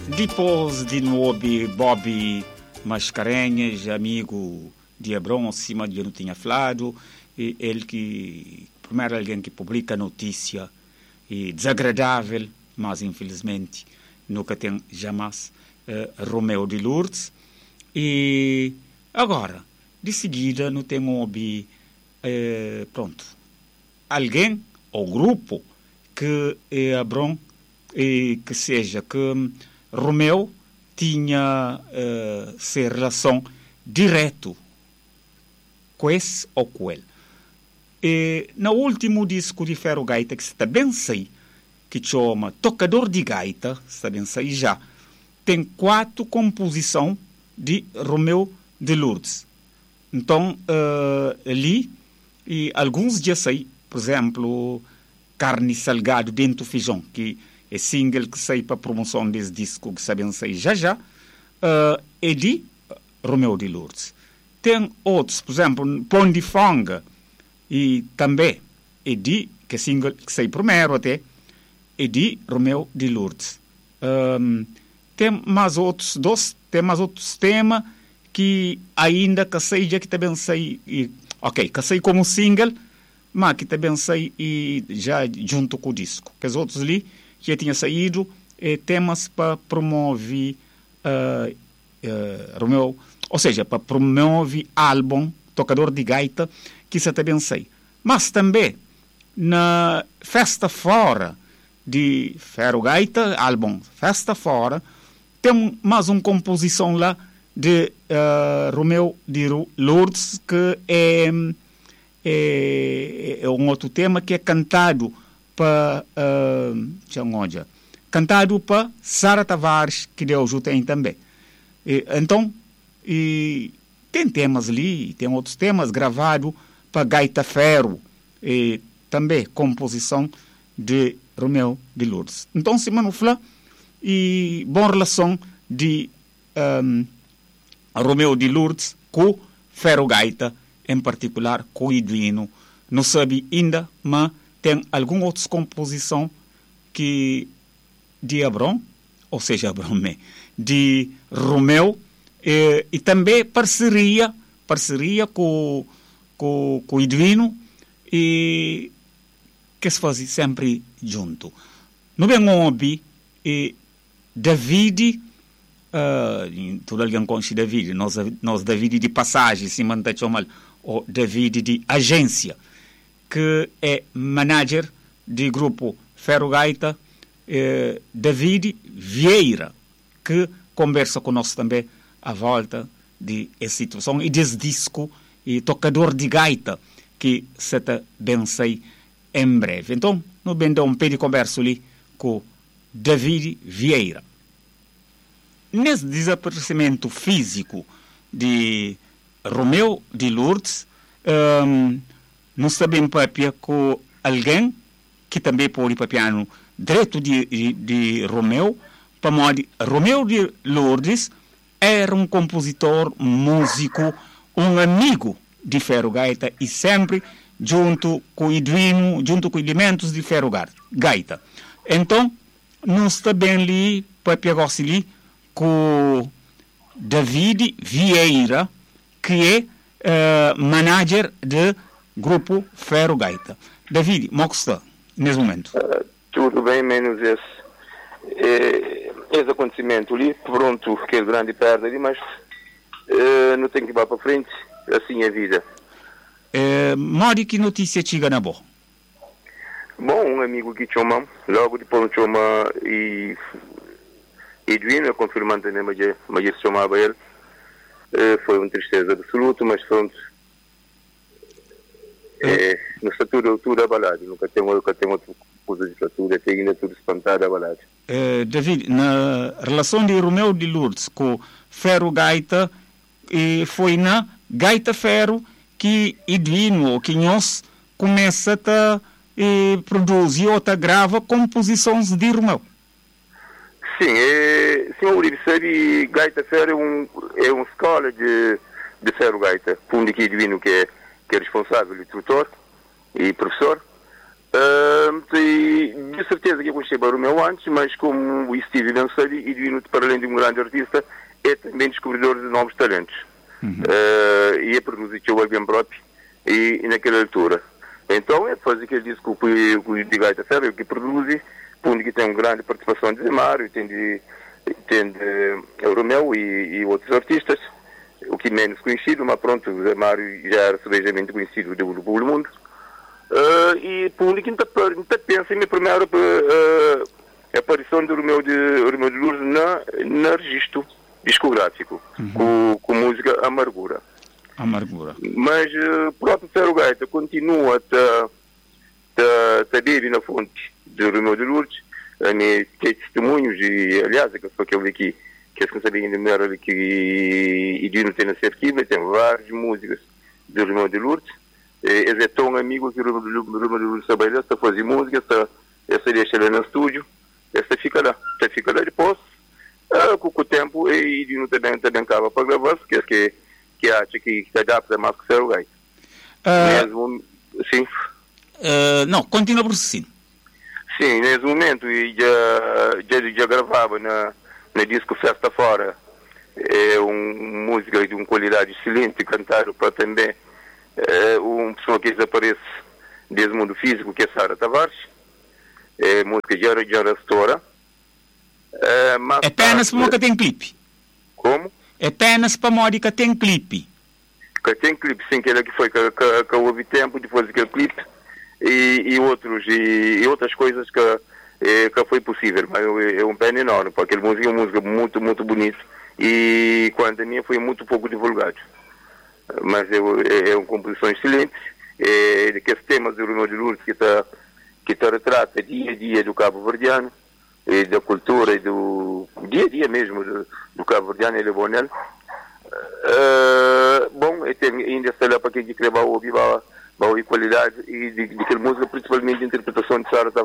Depois de novo, Bobby Mascarenhas, amigo de Hebron, acima de não tinha falado, e ele que, primeiro alguém que publica notícia desagradável, mas infelizmente nunca tem jamais, Romeu de Lourdes. E agora, de seguida, não tem pronto, alguém ou grupo que Hebron, que seja que Romeu tinha essa relação direto com esse ou com ele. E, no último disco de Ferro Gaita, que se também sei, que chama Tocador de Gaita, se também sei já, tem 4 composições de Romeu de Lourdes. Então, ali, e alguns dias sei, por exemplo, Carne Salgado Dentro do Feijão, que é single que sai para a promoção desse disco, que sabem sair já, é de Romeu de Lourdes. Tem outros, por exemplo, Pão de Fanga, e também é de, que é single que sai primeiro até, é de Romeu de Lourdes. Tem mais outros temas que ainda que seja que também sai, que sai como single, mas que também sai já junto com o disco. Que os outros ali já tinha saído temas para promover Romeu, ou seja, para promover álbum Tocador de Gaita, que isso também sei. Mas também na Festa Fora de Ferro Gaita, álbum Festa Fora, tem mais uma composição lá de Romeu de Lourdes, que é um outro tema que é cantado para Sara Tavares, que Deus o tem também. Então, tem temas ali, tem outros temas gravados para Gaita Ferro, e também composição de Romeu de Lourdes. Então, se manufla e boa relação de Romeu de Lourdes com Ferro Gaita, em particular com o Eduino. Não sabe ainda, mas tem algumas outras composições que de Hebron, ou seja, Hebron, de Romeu, e também parceria com o Eduino, e que se faz sempre junto. No bem ouvi, David, todo alguém conhece David, nós David de passagem, se mantém chamado o David de agência, que é manager de grupo Ferro Gaita, David Vieira, que conversa conosco também à volta de essa situação e desse disco e Tocador de Gaita, que se bem sei em breve. Então, no bem dar um pé de conversa ali com David Vieira. Nesse desaparecimento físico de Romeu de Lourdes, nós sabemos papia com alguém que também pode papiar direito de Romeu, para modo Romeu de Lourdes era um compositor, músico, um amigo de Ferro Gaita e sempre junto com o Eduino, junto com elementos de Ferro Gaita. Então, nós também ali, papiar ali com David Vieira, que é manager do grupo Ferro Gaita. David, como está nesse momento? Tudo bem, menos esse acontecimento ali, pronto, que é grande perda ali, mas não tem que ir para frente, assim é a vida. Mori, que notícia chega na boa? Bom, um amigo que chama, logo depois chama e Edwin, confirmando também, mas ele chamava ele. Foi uma tristeza absoluta, mas pronto. Não está tudo abalado, nunca tem outra coisa de tudo, até ainda tudo espantado, abalado. David, na relação de Romeu de Lourdes com Ferro Gaita, foi na Gaita Ferro que Eduino, que nós começa a produzir ou a gravar composições de Romeu. Sim, senhor Uribe sabe, Gaita Ferro é uma escola de Ferro Gaita, onde que Eduino que é responsável, instrutor e professor, De certeza que eu conheci o meu antes, mas como o Steve Lansali, e Edwino, para além de um grande artista, é também descobridor de novos talentos. E é produzir o album próprio e naquela altura. Então é fazer aquele disco que o de Gaita Ferro, que produz, onde que tem uma grande participação de Zé Mário, tem de Romeu e outros artistas, o que menos conhecido, mas pronto, o Zé Mário já era subejamente conhecido do mundo. E por onde que a pensa em minha primeira aparição do Romeu de Lourdes na registro discográfico, com música Amargura. Mas o próprio Ferro Gaita continua a beber na fonte de Romeu de Lourdes, que testemunhos, e aliás, que foi aquele que eles não sabiam ainda melhor que Edwino tem nesse arquivo, tem várias músicas de Romeu de Lourdes. Ele é tão amigo que o Romeu de Lourdes sabe essa fazer música, essa deixa ele no estúdio, essa fica lá depois. Com o tempo, e Edwino também acaba para gravar, que acha que se adapta mais que o Ferro Gaita. Mesmo, sim. Não, continua por sim. Sim, nesse momento já gravava na disco Festa Fora, uma música de uma qualidade excelente, cantada para também uma pessoa que desaparece desse mundo físico, que é Sara Tavares, música já restaura. É apenas para que tem clipe. Como? É apenas para modo que tem clipe. Que tem clipe, sim, que foi que houve tempo depois daquele clipe e outras coisas que foi possível, mas é um pena enorme, porque aquela música é uma música muito, muito bonita e quando a minha foi muito pouco divulgado. Mas é uma composição excelente, que os temas do Romeu de Lourdes que retrata dia a dia do Cabo Verdeano, e da cultura e do dia a dia mesmo do Cabo Verdeano e levou nele. Bom, ainda está lá para quem quer ouvir a qualidade e de música, principalmente a interpretação de Sara